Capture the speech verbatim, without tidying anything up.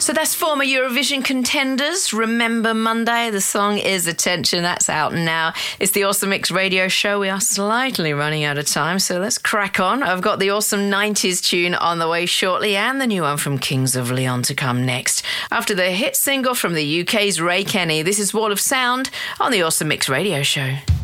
So that's former Eurovision contenders. Remember Monday. The song is Attention. That's out now. It's the Awesome Mix radio show. We are slightly running out of time, so let's crack on. I've got the awesome nineties tune on the way shortly and the new one from Kings of Leon to come next. After the hit single from the U K's Ray Kenny, this is Wall of Sound on the Awesome Mix radio show.